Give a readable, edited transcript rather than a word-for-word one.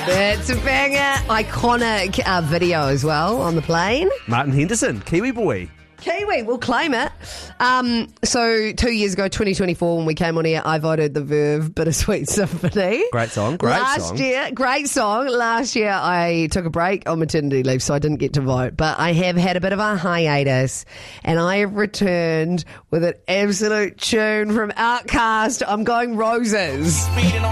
It's a banger. Iconic video as well on the plane. Martin Henderson, Kiwi boy. Kiwi, we'll claim it. So 2 years ago, 2024, when we came on here, I voted the Verve Bittersweet Symphony. Great song, Last year, great song. Last year, I took a break on maternity leave, so I didn't get to vote. But I have had a bit of a hiatus, and I have returned with an absolute tune from Outkast. I'm going Roses.